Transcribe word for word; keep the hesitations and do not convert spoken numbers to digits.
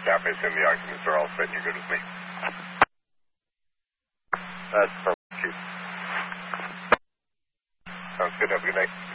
Copy, assume the occupants are all set and you're good with me. That's perfect, Chief. Sounds good. Have a good night.